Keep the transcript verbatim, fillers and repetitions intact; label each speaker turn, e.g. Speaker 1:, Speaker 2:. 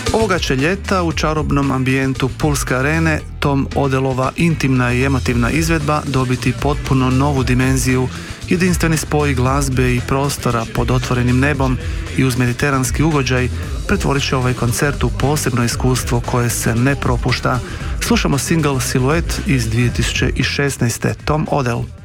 Speaker 1: Ovoga će ljeta u čarobnom ambijentu Pulske arene Tom Odellova intimna i emotivna izvedba dobiti potpuno novu dimenziju, jedinstveni spoj glazbe i prostora pod otvorenim nebom i uz mediteranski ugođaj pretvorit će ovaj koncert u posebno iskustvo koje se ne propušta. Slušamo single Silhouette iz dvije tisuće šesnaeste. Tom Odell.